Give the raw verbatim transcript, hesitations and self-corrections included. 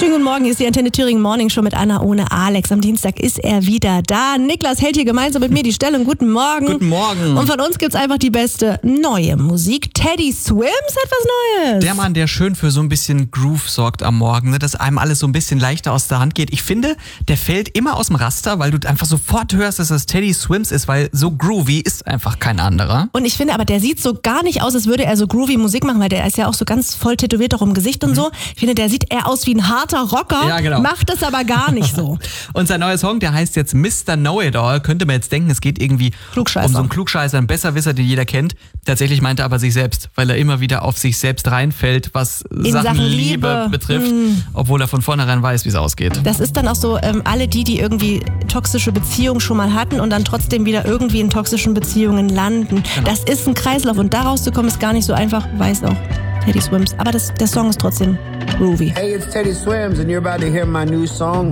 Schönen guten Morgen, hier ist die Antenne Thüringen Morning Show mit Anna ohne Alex. Am Dienstag ist er wieder da. Niklas hält hier gemeinsam mit mir die Stellung. Guten Morgen. Guten Morgen. Und von uns gibt's einfach die beste neue Musik. Teddy Swims hat was Neues. Der Mann, der schön für so ein bisschen Groove sorgt am Morgen, ne, dass einem alles so ein bisschen leichter aus der Hand geht. Ich finde, der fällt immer aus dem Raster, weil du einfach sofort hörst, dass das Teddy Swims ist, weil so groovy ist einfach kein anderer. Und ich finde aber, der sieht so gar nicht aus, als würde er so groovy Musik machen, weil der ist ja auch so ganz voll tätowiert auch im Gesicht und mhm. so. Ich finde, der sieht eher aus wie ein harter Rocker, ja, genau. macht es aber gar nicht so. Und sein neuer Song, der heißt jetzt Mister Know-It-All. Könnte man jetzt denken, es geht irgendwie Klugscheißer. um so einen Klugscheißer, einen Besserwisser, den jeder kennt. Tatsächlich meinte er aber sich selbst, weil er immer wieder auf sich selbst reinfällt, was In Sachen, Sachen Liebe, Liebe betrifft, mm. obwohl er von vornherein weiß, wie es ausgeht. Das ist dann auch so, ähm, alle die, die irgendwie toxische Beziehungen schon mal hatten und dann trotzdem wieder irgendwie in toxischen Beziehungen landen. Genau. Das ist ein Kreislauf und da rauszukommen ist gar nicht so einfach, weiß auch Teddy Swims. Aber das, der Song ist trotzdem groovy. Hey, it's Teddy Swims and you're about to hear my new song.